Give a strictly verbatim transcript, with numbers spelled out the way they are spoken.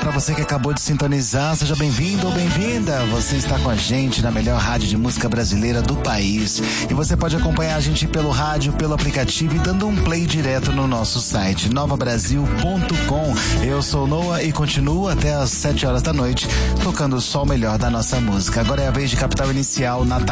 para você que acabou de sintonizar, seja bem-vindo ou bem-vinda. Você está com a gente na melhor rádio de música brasileira do país. E você pode acompanhar a gente pelo rádio, pelo aplicativo e dando um play direto no nosso site, nova brasil ponto com. Eu sou o Noah e continuo até às sete horas da noite, tocando só o melhor da nossa música. Agora é a vez de Capital Inicial, Natal.